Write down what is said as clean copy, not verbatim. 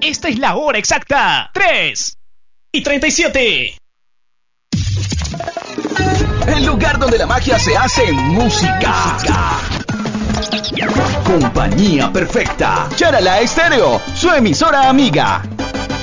Esta es la hora exacta. 3:37. El lugar donde la magia se hace música. Compañía perfecta. Charala Estéreo, su emisora amiga.